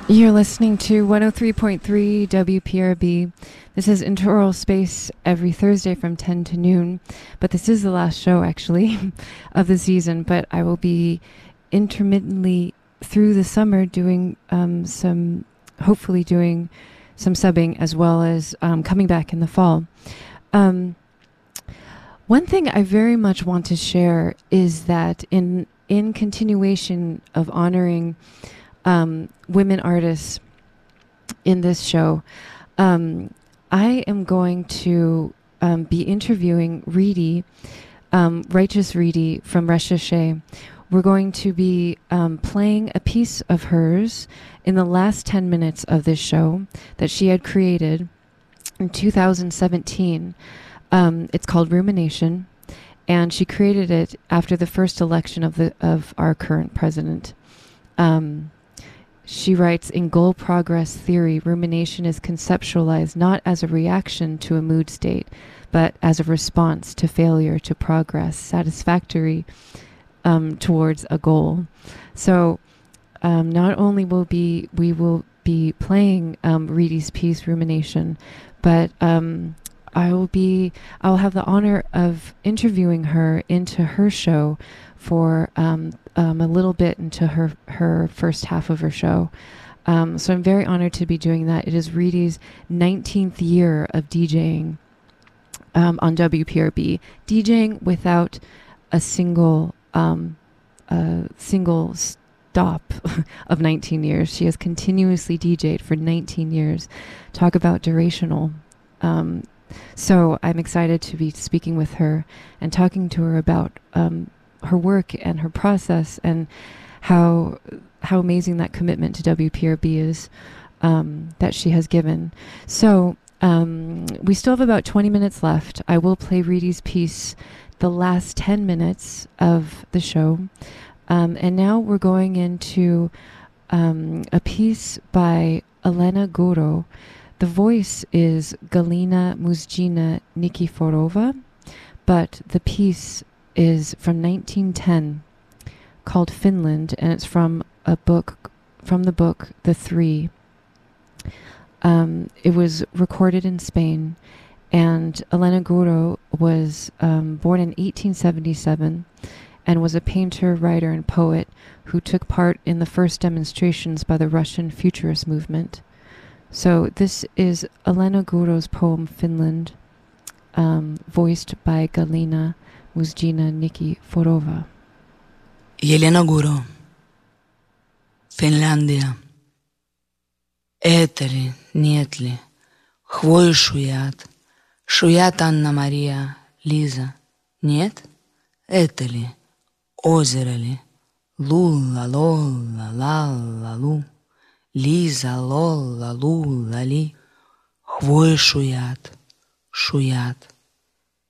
You're listening to 103.3 WPRB. This is Interoral Space every Thursday from 10 to noon. But this is the last show, actually, of the season. But I will be intermittently through the summer doing hopefully doing some subbing, as well as coming back in the fall. One thing I very much want to share is that in continuation of honoring women artists in this show, I am going to be interviewing Reedy, Righteous Reedy from Recherche. We're going to be playing a piece of hers in the last 10 minutes of this show that she had created in 2017. It's called Rumination, and she created it after the first election of our current president. She writes, in goal progress theory, rumination is conceptualized not as a reaction to a mood state, but as a response to failure to progress, satisfactory towards a goal. So not only will we will be playing Reedy's piece, Rumination, but I'll have the honor of interviewing her into her show for a little bit into her first half of her show. So I'm very honored to be doing that. It is Reedy's 19th year of DJing on WPRB, DJing without a single stop of 19 years. She has continuously DJed for 19 years. Talk about durational. So I'm excited to be speaking with her and talking to her about her work and her process and how amazing that commitment to WPRB is that she has given. So we still have about 20 minutes left. I will play Reedy's piece the last 10 minutes of the show. And now we're going into a piece by Elena Goro. The voice is Galina Muzgina Nikiforova, but the piece is from 1910 called Finland, and it's from the book The Three. It was recorded in Spain, and Elena Goro was born in 1877 and was a painter, writer, and poet who took part in the first demonstrations by the Russian Futurist movement. So this is Elena Goro's poem Finland, voiced by Galina Muzgina Nikiforova. Елена Гуро, Финляндия. Это ли, нет ли, хвои шуят Анна-Мария, Лиза, нет? Это ли, озеро ли, лу-ла-ло-ла-ла-ла-лу, Лиза, ло-ла-лу-ла-ли, хвои шуят,